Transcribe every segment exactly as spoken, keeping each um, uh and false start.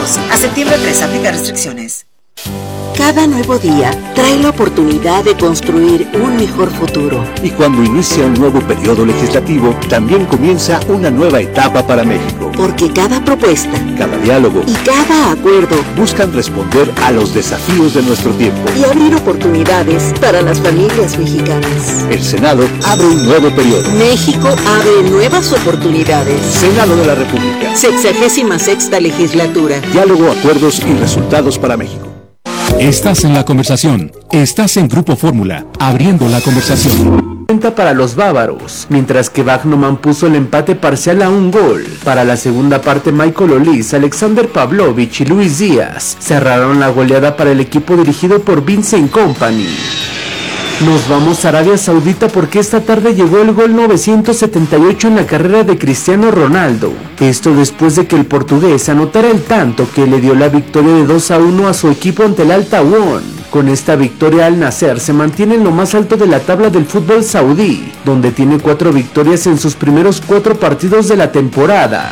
dos. A septiembre tres, aplica restricciones. Cada nuevo día trae la oportunidad de construir un mejor futuro. Y cuando inicia un nuevo periodo legislativo, también comienza una nueva etapa para México. Porque cada propuesta, cada diálogo y cada acuerdo buscan responder a los desafíos de nuestro tiempo y abrir oportunidades para las familias mexicanas. El Senado abre un nuevo periodo. México abre nuevas oportunidades. Senado de la República. Sexagésima sexta legislatura. Diálogo, acuerdos y resultados para México. Estás en la conversación. Estás en Grupo Fórmula, abriendo la conversación. Cuenta para los bávaros, mientras que Wagnumann puso el empate parcial a un gol. Para la segunda parte, Michael Olise, Alexander Pavlovich y Luis Díaz cerraron la goleada para el equipo dirigido por Vincent Kompany. Nos vamos a Arabia Saudita porque esta tarde llegó el gol novecientos setenta y ocho en la carrera de Cristiano Ronaldo. Esto después de que el portugués anotara el tanto que le dio la victoria de dos a uno a su equipo ante el Al Tawon. Con esta victoria, Al Nassr se mantiene en lo más alto de la tabla del fútbol saudí, donde tiene cuatro victorias en sus primeros cuatro partidos de la temporada.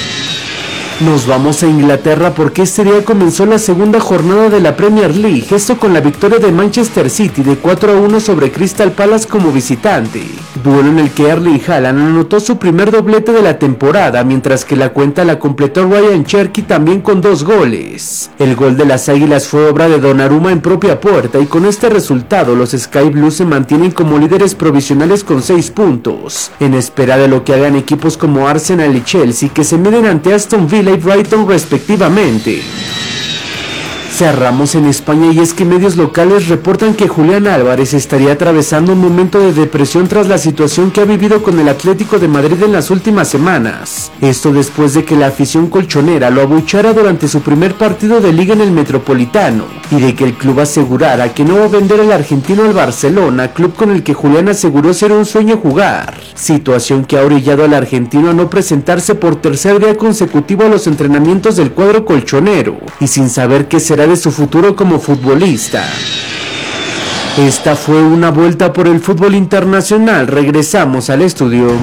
Nos vamos a Inglaterra porque este día comenzó la segunda jornada de la Premier League, esto con la victoria de Manchester City de cuatro a uno sobre Crystal Palace como visitante. Duelo en el que Erling Haaland anotó su primer doblete de la temporada, mientras que la cuenta la completó Ryan Cherky también con dos goles. El gol de las Águilas fue obra de Donnarumma en propia puerta y con este resultado los Sky Blues se mantienen como líderes provisionales con seis puntos, en espera de lo que hagan equipos como Arsenal y Chelsea, que se miden ante Aston Villa y Brighton respectivamente. Cerramos en España y es que medios locales reportan que Julián Álvarez estaría atravesando un momento de depresión tras la situación que ha vivido con el Atlético de Madrid en las últimas semanas. Esto después de que la afición colchonera lo abuchara durante su primer partido de liga en el Metropolitano y de que el club asegurara que no va a vender al argentino al Barcelona, club con el que Julián aseguró ser un sueño jugar. Situación que ha orillado al argentino a no presentarse por tercer día consecutivo a los entrenamientos del cuadro colchonero y sin saber qué será de su futuro como futbolista. Esta fue una vuelta por el fútbol internacional. Regresamos al estudio.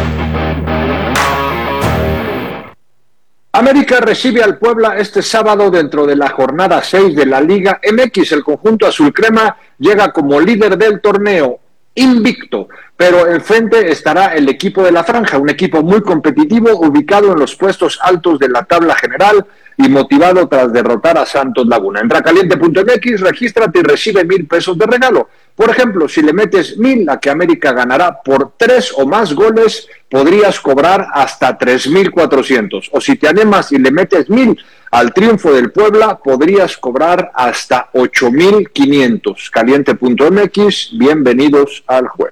América recibe al Puebla este sábado dentro de la jornada seis de la Liga M X. El conjunto azul crema llega como líder del torneo, invicto, pero enfrente estará el equipo de la Franja, un equipo muy competitivo, ubicado en los puestos altos de la tabla general y motivado tras derrotar a Santos Laguna. Entra caliente punto m x, regístrate y recibe mil pesos de regalo. Por ejemplo, si le metes mil a que América ganará por tres o más goles, podrías cobrar hasta tres mil cuatrocientos. O si te animas y le metes mil al triunfo del Puebla, podrías cobrar hasta ocho mil quinientos. caliente punto m x, bienvenidos al juego.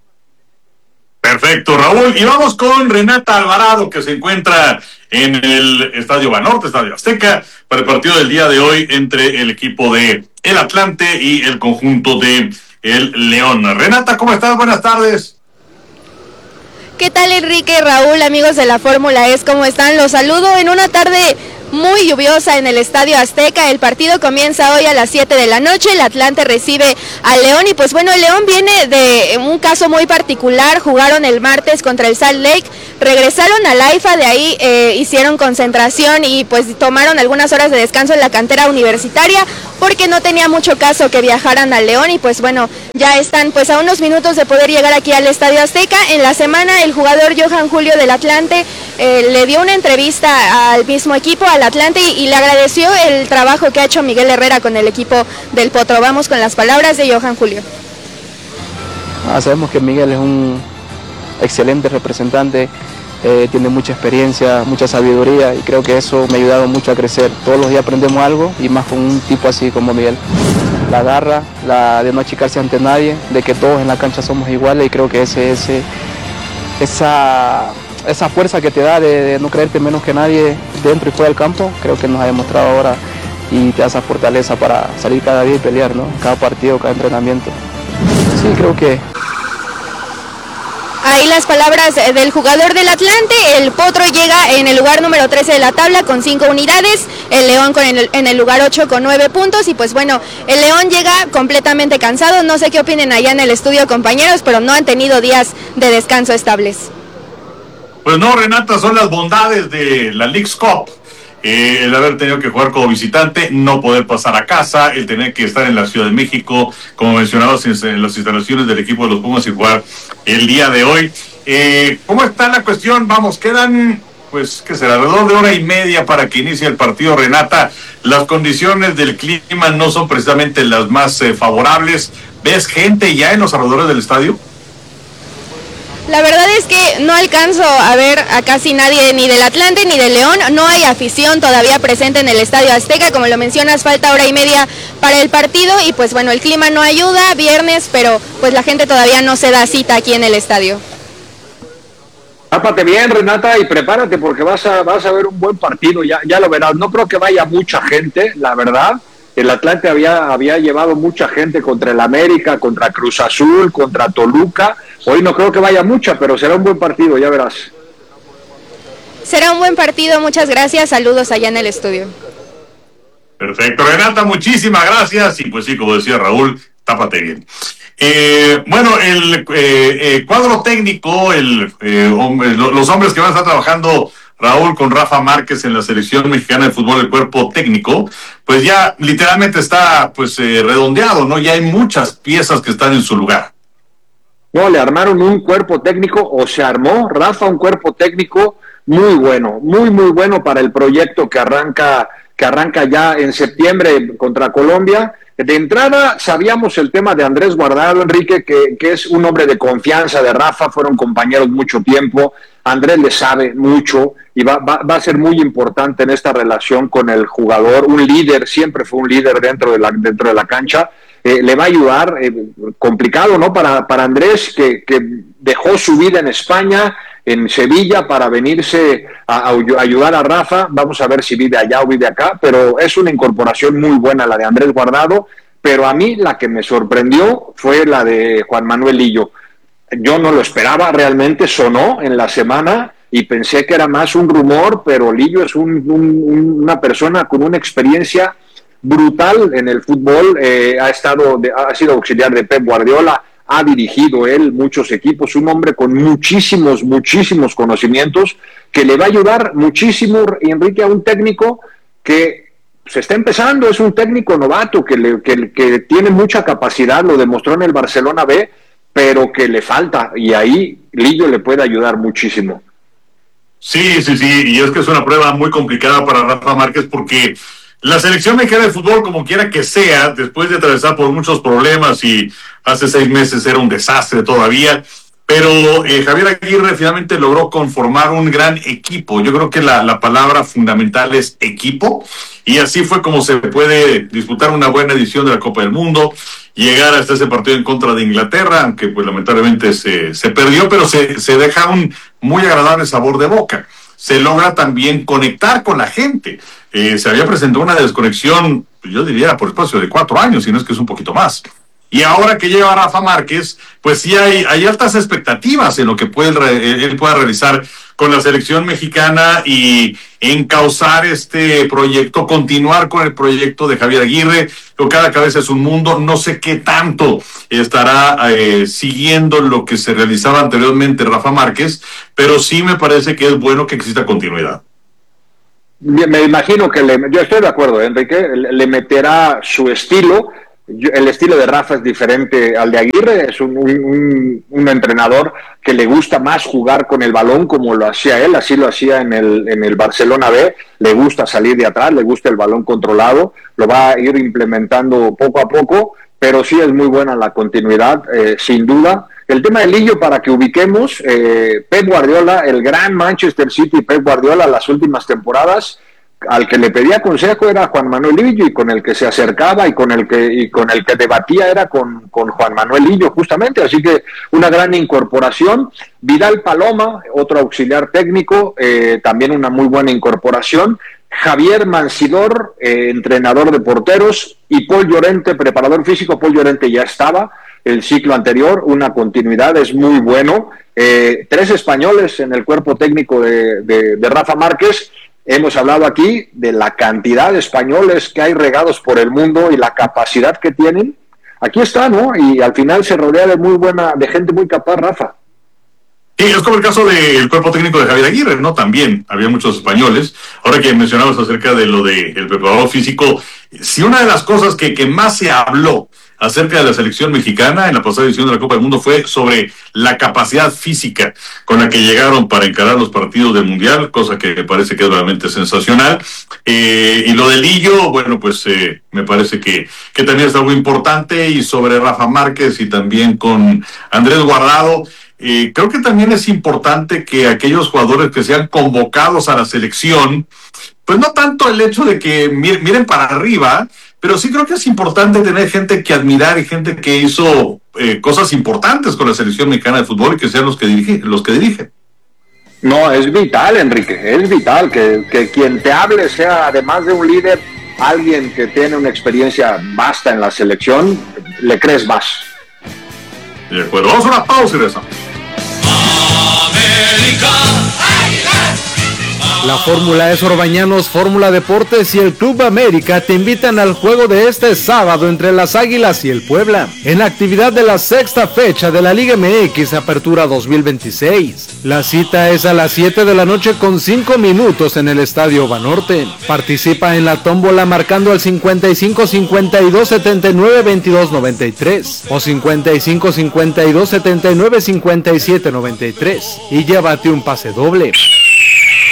Perfecto, Raúl. Y vamos con Renata Alvarado, que se encuentra en el Estadio Banorte, Estadio Azteca, para el partido del día de hoy entre el equipo de el Atlante y el conjunto de el León. Renata, ¿cómo estás? Buenas tardes. ¿Qué tal, Enrique, Raúl, amigos de la Fórmula E S? ¿Cómo están? Los saludo en una tarde muy lluviosa en el Estadio Azteca. El partido comienza hoy a las siete de la noche, el Atlante recibe al León y pues bueno, el León viene de un caso muy particular. Jugaron el martes contra el Salt Lake, regresaron al AIFA, de ahí eh, hicieron concentración y pues tomaron algunas horas de descanso en la cantera universitaria porque no tenía mucho caso que viajaran al León y pues bueno, ya están pues a unos minutos de poder llegar aquí al Estadio Azteca. En la semana el jugador Johan Julio del Atlante eh, le dio una entrevista al mismo equipo, al Atlante, y, y le agradeció el trabajo que ha hecho Miguel Herrera con el equipo del Potro. Vamos con las palabras de Johan Julio. Ah, sabemos que Miguel es un excelente representante, eh, tiene mucha experiencia, mucha sabiduría y creo que eso me ha ayudado mucho a crecer. Todos los días aprendemos algo y más con un tipo así como Miguel. La garra, la de no achicarse ante nadie, de que todos en la cancha somos iguales y creo que ese, ese, esa, esa fuerza que te da de, de no creerte menos que nadie dentro y fuera del campo, creo que nos ha demostrado ahora y te da esa fortaleza para salir cada día y pelear, ¿no? Cada partido, cada entrenamiento. Sí, creo que... Ahí las palabras del jugador del Atlante. El Potro llega en el lugar número trece de la tabla con cinco unidades, el León con el, en el lugar ocho con nueve puntos y pues bueno, el León llega completamente cansado. No sé qué opinen allá en el estudio, compañeros, pero no han tenido días de descanso estables. Pues no, Renata, son las bondades de la Leagues Cup, eh, el haber tenido que jugar como visitante, no poder pasar a casa, el tener que estar en la Ciudad de México, como mencionabas, en, en las instalaciones del equipo de los Pumas y jugar el día de hoy. Eh, ¿Cómo está la cuestión? Vamos, quedan, pues, ¿qué será? Alrededor de hora y media para que inicie el partido, Renata. Las condiciones del clima no son precisamente las más eh, favorables. ¿Ves gente ya en los alrededores del estadio? La verdad es que no alcanzo a ver a casi nadie ni del Atlante ni del León. No hay afición todavía presente en el Estadio Azteca. Como lo mencionas, falta hora y media para el partido y pues bueno, el clima no ayuda, viernes, pero pues la gente todavía no se da cita aquí en el estadio. Tápate bien, Renata, y prepárate porque vas a, vas a ver un buen partido, ya, ya lo verás. No creo que vaya mucha gente, la verdad. El Atlante había, había llevado mucha gente contra el América, contra Cruz Azul, contra Toluca. Hoy no creo que vaya mucha, pero será un buen partido, ya verás. Será un buen partido, muchas gracias, saludos allá en el estudio. Perfecto, Renata, muchísimas gracias. Y pues sí, como decía Raúl, tápate bien. Eh, bueno, el eh, eh, cuadro técnico, el, eh, hombre, los hombres que van a estar trabajando, Raúl, con Rafa Márquez en la selección mexicana de fútbol, el cuerpo técnico, pues ya literalmente está pues eh, redondeado, ¿no? Ya hay muchas piezas que están en su lugar. No, le armaron un cuerpo técnico, o se armó, Rafa, un cuerpo técnico muy bueno, muy, muy bueno para el proyecto que arranca, que arranca ya en septiembre contra Colombia. De entrada, sabíamos el tema de Andrés Guardado, Enrique, que, que es un hombre de confianza de Rafa, fueron compañeros mucho tiempo, Andrés le sabe mucho y va, va, va a ser muy importante en esta relación con el jugador, un líder, siempre fue un líder dentro de la, dentro de la cancha. Eh, le va a ayudar, eh, complicado, ¿no? Para, para Andrés, que, que dejó su vida en España, en Sevilla, para venirse a, a ayudar a Rafa. Vamos a ver si vive allá o vive acá, pero es una incorporación muy buena la de Andrés Guardado. Pero a mí la que me sorprendió fue la de Juan Manuel Lillo. Yo no lo esperaba, realmente sonó en la semana y pensé que era más un rumor, pero Lillo es un, un, una persona con una experiencia brutal en el fútbol, eh, ha estado de, ha sido auxiliar de Pep Guardiola, ha dirigido él muchos equipos, un hombre con muchísimos, muchísimos conocimientos que le va a ayudar muchísimo, Enrique, a un técnico que se está empezando, es un técnico novato que, le, que, que tiene mucha capacidad, lo demostró en el Barcelona B, pero que le falta, y ahí Lillo le puede ayudar muchísimo. Sí, sí, sí, y es que es una prueba muy complicada para Rafa Márquez porque la selección mexicana de fútbol, como quiera que sea, después de atravesar por muchos problemas y hace seis meses era un desastre todavía, pero eh, Javier Aguirre finalmente logró conformar un gran equipo. Yo creo que la, la palabra fundamental es equipo, y así fue como se puede disputar una buena edición de la Copa del Mundo, llegar hasta ese partido en contra de Inglaterra, aunque pues lamentablemente se, se perdió, pero se, se deja un muy agradable sabor de boca. Se logra también conectar con la gente. Eh, se había presentado una desconexión, yo diría, por espacio de cuatro años, si no es que es un poquito más. Y ahora que llega Rafa Márquez, pues sí hay, hay altas expectativas en lo que puede, él pueda realizar con la selección mexicana y encauzar este proyecto, continuar con el proyecto de Javier Aguirre. Cada cabeza es un mundo, no sé qué tanto estará eh, siguiendo lo que se realizaba anteriormente Rafa Márquez, pero sí me parece que es bueno que exista continuidad. Me imagino que le, yo estoy de acuerdo, Enrique, le meterá su estilo. El estilo de Rafa es diferente al de Aguirre, es un, un, un entrenador que le gusta más jugar con el balón como lo hacía él, así lo hacía en el, en el Barcelona B, le gusta salir de atrás, le gusta el balón controlado, lo va a ir implementando poco a poco, pero sí es muy buena la continuidad, eh, sin duda. El tema del Lillo, para que ubiquemos, eh, Pep Guardiola, el gran Manchester City, Pep Guardiola, las últimas temporadas, al que le pedía consejo era Juan Manuel Lillo, y con el que se acercaba y con el que y con el que debatía era con, con Juan Manuel Lillo, justamente, así que una gran incorporación. Vidal Paloma, otro auxiliar técnico, eh, también una muy buena incorporación. Javier Mancidor, eh, entrenador de porteros, y Paul Llorente, preparador físico. Paul Llorente ya estaba el ciclo anterior, una continuidad, es muy bueno. Eh, tres españoles en el cuerpo técnico de, de, de Rafa Márquez. Hemos hablado aquí de la cantidad de españoles que hay regados por el mundo y la capacidad que tienen. Aquí está, ¿no? Y al final se rodea de muy buena, de gente muy capaz, Rafa. Sí, es como el caso del cuerpo técnico de Javier Aguirre, ¿no? También había muchos españoles. Ahora que mencionabas acerca de lo del de preparador físico, si una de las cosas que, que más se habló acerca de la selección mexicana en la pasada edición de la Copa del Mundo fue sobre la capacidad física con la que llegaron para encarar los partidos del Mundial, cosa que me parece que es realmente sensacional. Eh, y lo del Lillo, bueno, pues eh, me parece que, que también es algo importante. Y sobre Rafa Márquez y también con Andrés Guardado, Eh, creo que también es importante que aquellos jugadores que sean convocados a la selección, pues no tanto el hecho de que mir- miren para arriba, pero sí creo que es importante tener gente que admirar y gente que hizo eh, cosas importantes con la selección mexicana de fútbol y que sean los que dirigen, los que dirigen. No, es vital, Enrique, es vital que, que quien te hable sea, además de un líder, alguien que tiene una experiencia vasta en la selección, le crees más. De acuerdo, vamos a una pausa y regresamos. La Fórmula E Orbañanos, Fórmula Deportes y el Club América te invitan al juego de este sábado entre las Águilas y el Puebla, en la actividad de la sexta fecha de la Liga M X Apertura dos mil veintiséis. La cita es a las siete de la noche con cinco minutos en el Estadio Banorte. Participa en la tómbola marcando al cincuenta y cinco cincuenta y dos setenta y nueve veintidós noventa y tres o cincuenta y cinco cincuenta y dos setenta y nueve cincuenta y siete noventa y tres y llévate un pase doble.